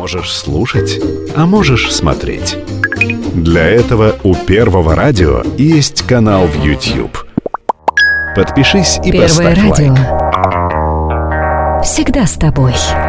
Можешь слушать, а можешь смотреть. Для этого у Первого радио есть канал в YouTube. Подпишись и Первое поставь радио. лайк. Всегда с тобой.